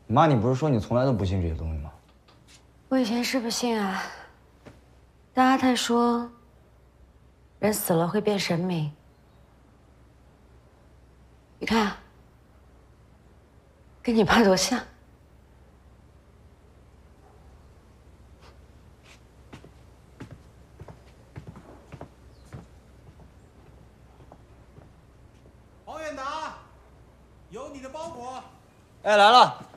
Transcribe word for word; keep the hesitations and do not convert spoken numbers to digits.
妈，你不是说你从来都不信这些东西吗？ 我以前是不信啊。但阿泰说，人死了会变神明。你看，跟你爸多像。 黄远达，有你的包裹。 哎，来了。